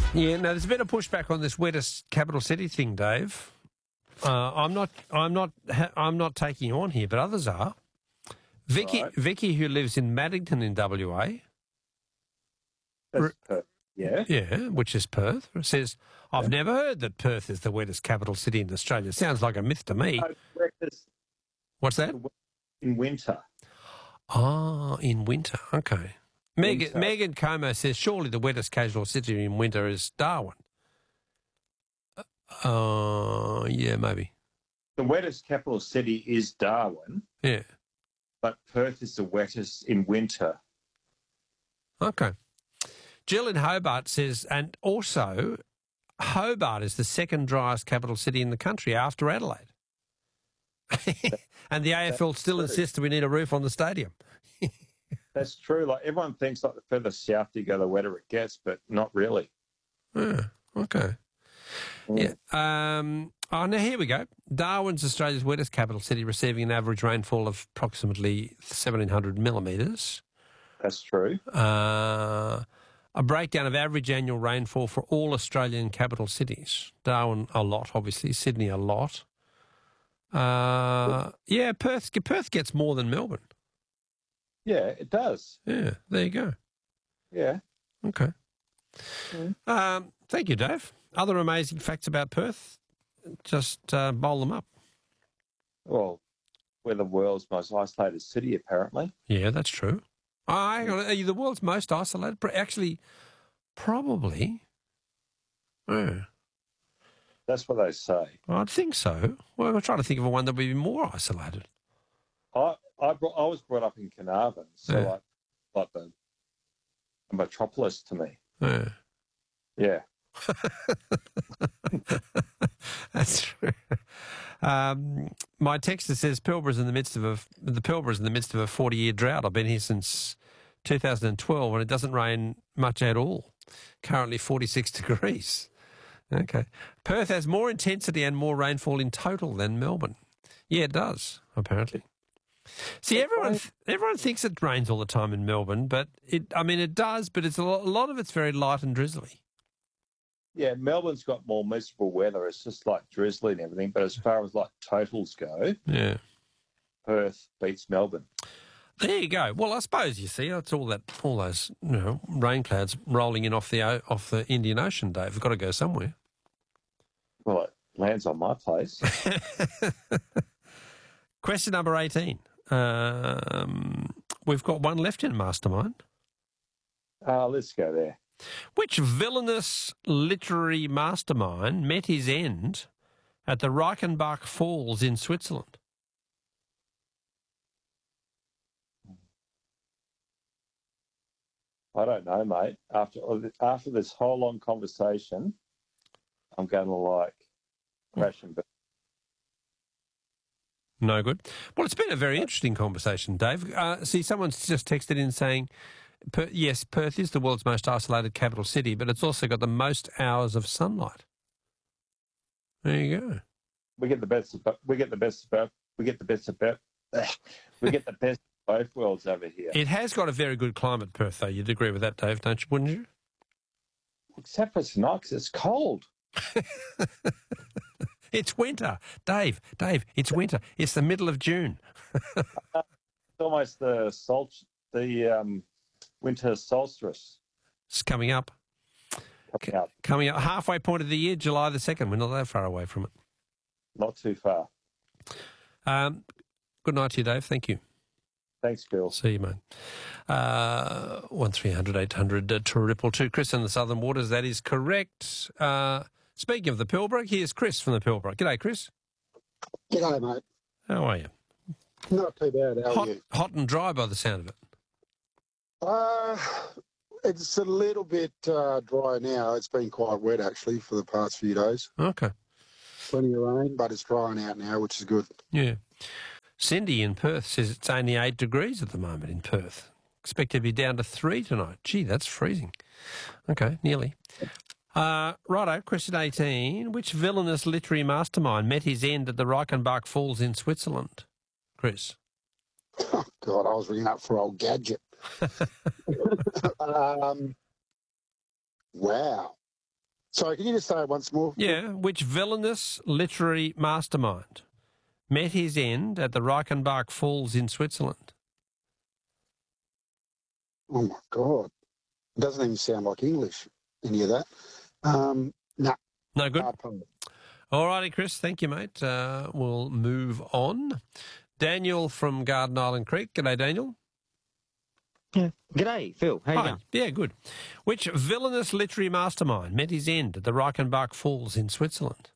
Yeah, no, there's a bit of pushback on this wettest capital city thing, Dave. I'm not taking you on here, but others are. Vicky, who lives in Maddington in WA. That's Perth. Yeah. Yeah, which is Perth, says, I've never heard that Perth is the wettest capital city in Australia. Sounds like a myth to me. What's that? In winter. Ah, in winter. Okay. Megan Como says, surely the wettest capital city in winter is Darwin. Yeah, maybe. The wettest capital city is Darwin. Yeah. But Perth is the wettest in winter. Okay. Jill in Hobart says, and also Hobart is the second driest capital city in the country after Adelaide. And the AFL still insists that we need a roof on the stadium. That's true. Like everyone thinks like the further south you go, the wetter it gets, but not really. Yeah, okay. Yeah. Oh, now here we go. Darwin's Australia's wettest capital city, receiving an average rainfall of approximately 1,700 millimetres. That's true. A breakdown of average annual rainfall for all Australian capital cities. Darwin a lot, obviously. Sydney a lot. Yeah, Perth gets more than Melbourne. Yeah, it does. Yeah, there you go. Yeah. Okay. Thank you, Dave. Other amazing facts about Perth? Just bowl them up. Well, we're the world's most isolated city, apparently. Yeah, that's true. Hang on, are you the world's most isolated? Actually, probably. Yeah. That's what they say. I'd think so. Well, I'm trying to think of one that would be more isolated. I was brought up in Carnarvon, so like the metropolis to me. Yeah. Yeah. That's true. My texter says Pilbara's in the midst of a 40-year drought. I've been here since 2012 and it doesn't rain much at all. Currently 46 degrees. Okay. Perth has more intensity and more rainfall in total than Melbourne. Yeah, it does, apparently. See, everyone thinks it rains all the time in Melbourne, but it does, but it's a lot of it's very light and drizzly. Yeah, Melbourne's got more miserable weather. It's just like drizzly and everything. But as far as like totals go, yeah, Perth beats Melbourne. There you go. Well, I suppose you see it's all those rain clouds rolling in off the Indian Ocean, Dave. We've got to go somewhere. Well, it lands on my place. Question number 18. We've got one left in Mastermind. Let's go there. Which villainous literary mastermind met his end at the Reichenbach Falls in Switzerland? I don't know, mate. After this whole long conversation, I'm going to crash and burn. No good. Well, it's been a very interesting conversation, Dave. See, someone's just texted in saying, yes, Perth is the world's most isolated capital city, but it's also got the most hours of sunlight. There you go. We get the best of both worlds over here. It has got a very good climate, Perth, though. You'd agree with that, Dave, wouldn't you? Except for tonight, 'cause it's cold. It's winter, Dave, it's winter. It's the middle of June. It's almost the winter solstice. It's coming up. Coming up. Halfway point of the year, July the 2nd. We're not that far away from it. Not too far. Good night to you, Dave. Thank you. Thanks, Bill. See you, mate. 1300 800 222. Chris in the Southern Waters. That is correct. Speaking of the Pilbara, here's Chris from the Pilbara. G'day, Chris. G'day, mate. How are you? Not too bad. How are you? Hot and dry by the sound of it. It's a little bit dry now. It's been quite wet, actually, for the past few days. Okay. Plenty of rain, but it's drying out now, which is good. Yeah. Cindy in Perth says it's only 8 degrees at the moment in Perth. Expected to be down to 3 tonight. Gee, that's freezing. Okay, nearly. Righto, question 18. Which villainous literary mastermind met his end at the Reichenbach Falls in Switzerland? Chris. Oh, God, I was ringing up for old Gadget. Wow. Sorry, can you just say it once more? Yeah, which villainous literary mastermind met his end at the Reichenbach Falls in Switzerland? Oh, my God. It doesn't even sound like English, any of that. No. No good? All righty, Chris. Thank you, mate. We'll move on. Daniel from Garden Island Creek. G'day, Daniel. Yeah. G'day, Phil. How you Hi. going? Yeah, good. Which villainous literary mastermind met his end at the Reichenbach Falls in Switzerland?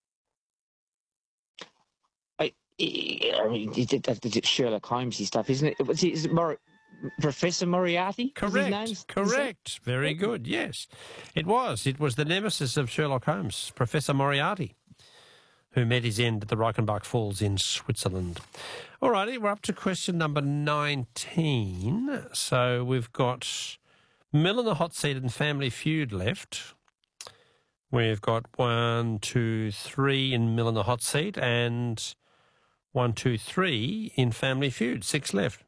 I mean, it's Sherlock Holmesy stuff, isn't it? Is it Professor Moriarty? Correct. Very good. Yes, it was. It was the nemesis of Sherlock Holmes, Professor Moriarty, who met his end at the Reichenbach Falls in Switzerland. All righty, we're up to question number 19. So we've got Mill in the Hot Seat and Family Feud left. We've got 1, 2, 3 in Mill in the Hot Seat and 1, 2, 3 in Family Feud. 6 left.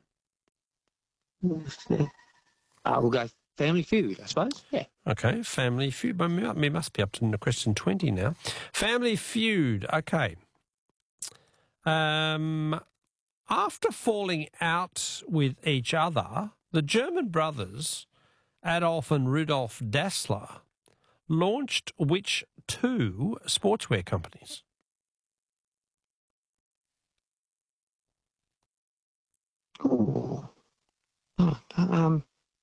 We'll go Family Feud, I suppose. Yeah. Okay, Family Feud. But we must be up to question 20 now. Family Feud. Okay. After falling out with each other, the German brothers, Adolf and Rudolf Dassler, launched which 2 sportswear companies? Ooh. I'm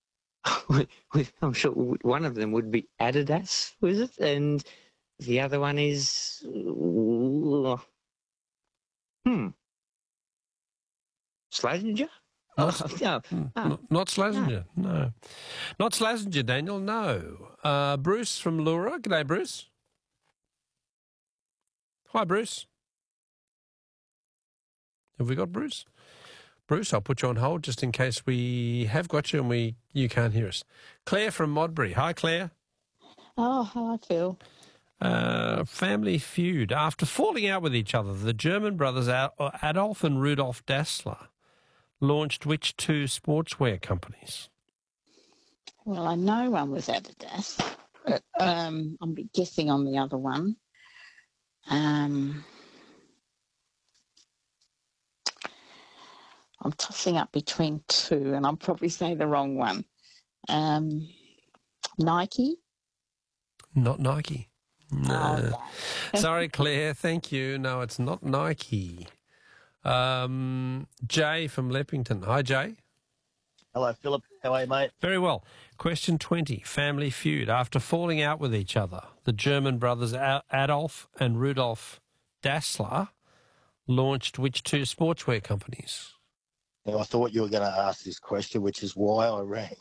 sure one of them would be Adidas, was it? And the other one is... Slazenger? Not Slazenger, No. no. Not Slazenger, Daniel, no. Bruce from Lura. G'day, Bruce. Hi, Bruce. Have we got Bruce? Bruce, I'll put you on hold just in case we have got you and you can't hear us. Claire from Modbury. Hi, Claire. Oh, hi, Phil. Family Feud. After falling out with each other, the German brothers Adolf and Rudolf Dassler launched which 2 sportswear companies? Well, I know one was Adidas, but I'm guessing on the other one. I'm tossing up between 2, and I'll probably say the wrong one. Nike? Not Nike. No. Oh, Sorry, Claire. Thank you. No, it's not Nike. Jay from Leppington. Hi, Jay. Hello, Philip. How are you, mate? Very well. Question 20. Family Feud. After falling out with each other, the German brothers Adolf and Rudolf Dassler launched which 2 sportswear companies? Now, I thought you were going to ask this question, which is why I rang.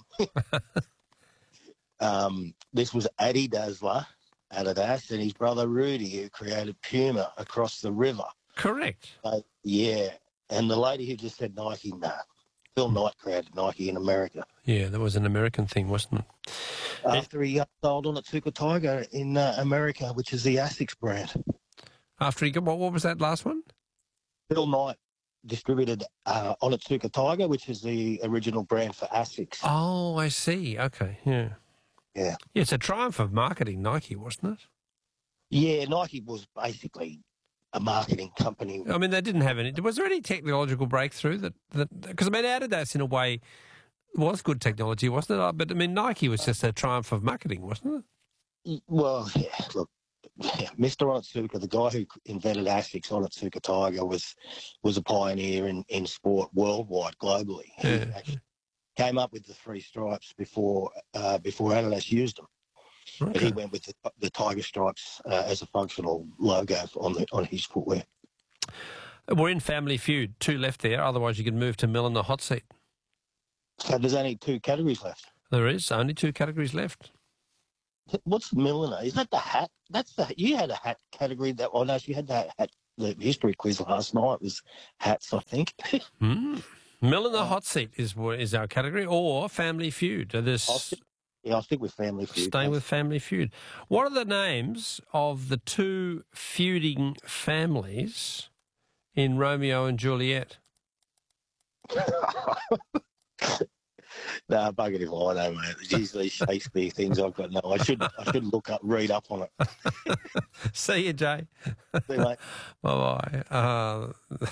This was Addy Dassler, Adidas, and his brother Rudy, who created Puma across the river. Correct. Yeah, and the lady who just said Nike, nah. Phil Knight created Nike in America. Yeah, that was an American thing, wasn't it? After he sold Onitsuka Tiger in America, which is the Asics brand. After he got, what was that last one? Phil Knight distributed Onitsuka Tiger, which is the original brand for Asics. Oh, I see. Okay, yeah. Yeah. Yeah, it's a triumph of marketing, Nike, wasn't it? Yeah, Nike was basically a marketing company. I mean, they didn't have any. Was there any technological breakthrough that because I mean, Adidas in a way was good technology, wasn't it? But I mean, Nike was just a triumph of marketing, wasn't it? Well, yeah, look, Mr. Onitsuka, the guy who invented Asics, Onitsuka Tiger, was a pioneer in sport worldwide, globally. He actually came up with the 3 stripes before Adidas used them. Okay. But he went with the tiger stripes as a functional logo on his footwear. We're in Family Feud. 2 left there. Otherwise, you could move to Mill in the Hot Seat. So there's only 2 categories left. There is only 2 categories left. What's milliner? Is that the hat? You had a hat category that. Oh no, you had that hat. The history quiz last night was hats, I think. Mill in the Hot Seat is our category, or Family Feud. I'll stick with Family Feud. Staying with Family Feud. What are the names of the 2 feuding families in Romeo and Juliet? No, bugger if I know, mate. It's usually Shakespeare things I've got. No, I should read up on it. See you, Jay. See you, mate. Bye-bye.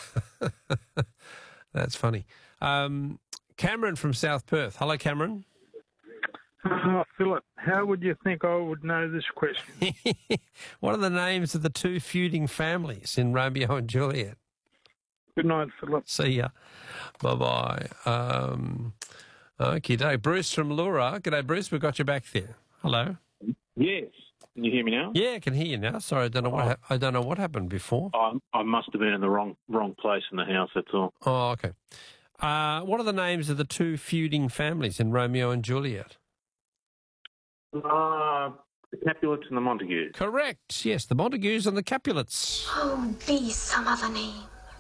That's funny. Cameron from South Perth. Hello, Cameron. Philip, how would you think I would know this question? What are the names of the two feuding families in Romeo and Juliet? Good night, Philip. See ya. Bye-bye. Okay, Bruce from Leura. G'day, Bruce. We've got you back there. Hello. Yes. Can you hear me now? Yeah, I can hear you now. Sorry, I don't know what happened before. I must have been in the wrong place in the house, that's all. Oh, okay. What are the names of the two feuding families in Romeo and Juliet? The Capulets and the Montagues. Correct. Yes, the Montagues and the Capulets. Oh, be some other name.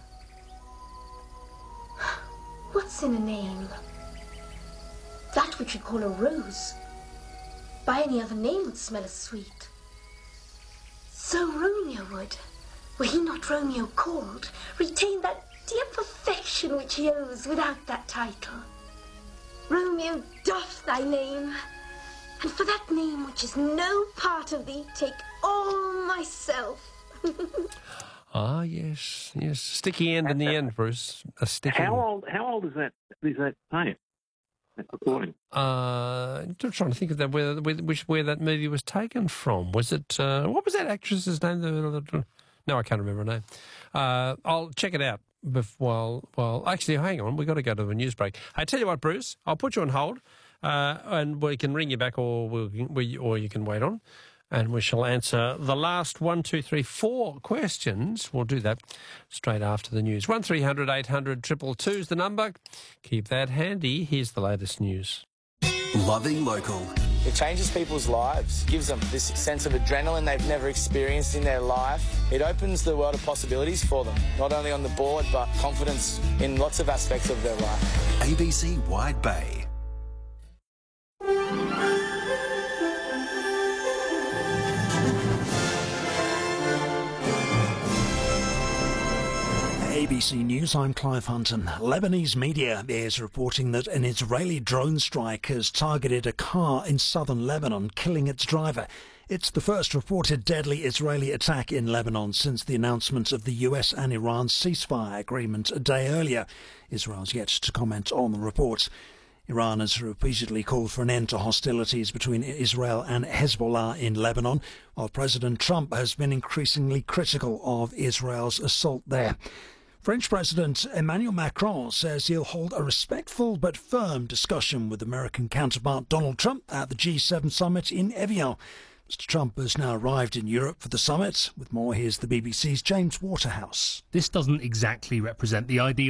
What's in a name? That which we call a rose. By any other name would smell as sweet. So Romeo would, were he not Romeo called, retain that dear perfection which he owes without that title. Romeo doff thy name, and for that name which is no part of thee, take all myself. Ah, yes. Sticky end in the end, Bruce. A sticky. How old is that tape? That recording? I'm trying to think of that where that movie was taken from. Was it what was that actress's name? No, I can't remember her name. I'll check it out. Well, actually, hang on. We've got to go to a news break. I tell you what, Bruce, I'll put you on hold, and we can ring you back, or you can wait on, and we shall answer the last 1, 2, 3, 4 questions. We'll do that straight after the news. 1300 800 222 is the number. Keep that handy. Here's the latest news. Loving local. It changes people's lives, gives them this sense of adrenaline they've never experienced in their life. It opens the world of possibilities for them, not only on the board, but confidence in lots of aspects of their life. ABC Wide Bay. ABC News, I'm Clive Hunton. Lebanese media is reporting that an Israeli drone strike has targeted a car in southern Lebanon, killing its driver. It's the first reported deadly Israeli attack in Lebanon since the announcement of the US and Iran ceasefire agreement a day earlier. Israel's yet to comment on the reports. Iran has repeatedly called for an end to hostilities between Israel and Hezbollah in Lebanon, while President Trump has been increasingly critical of Israel's assault there. French President Emmanuel Macron says he'll hold a respectful but firm discussion with American counterpart Donald Trump at the G7 summit in Evian. Mr. Trump has now arrived in Europe for the summit. With more, here's the BBC's James Waterhouse. This doesn't exactly represent the ideal